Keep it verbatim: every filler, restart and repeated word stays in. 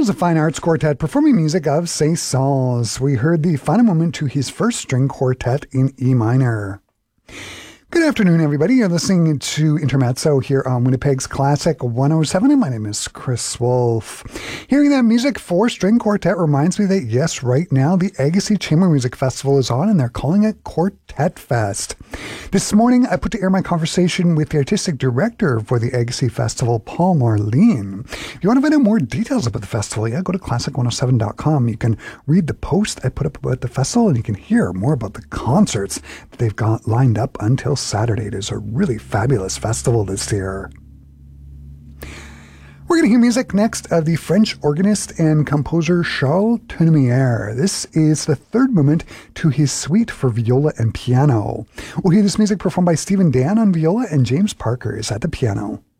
was a fine arts quartet performing music of Saint-Saëns. We heard the final movement to his first string quartet in E minor. Good afternoon, everybody. You're listening to Intermezzo here on Winnipeg's Classic one oh seven, and my name is Chris Wolf. Hearing that music for string quartet reminds me that, yes, right now, the Agassiz Chamber Music Festival is on, and they're calling it Quartet Fest. This morning, I put to air my conversation with the artistic director for the Agassiz Festival, Paul Marlene. If you want to find out more details about the festival, yeah, go to classic one oh seven dot com. You can read the post I put up about the festival, and you can hear more about the concerts that they've got lined up until Saturday. It is a really fabulous festival this year. We're going to hear music next of the French organist and composer Charles Tournemire. This is the third movement to his suite for viola and piano. We'll hear this music performed by Stephen Dan on viola and James Parker is at the piano.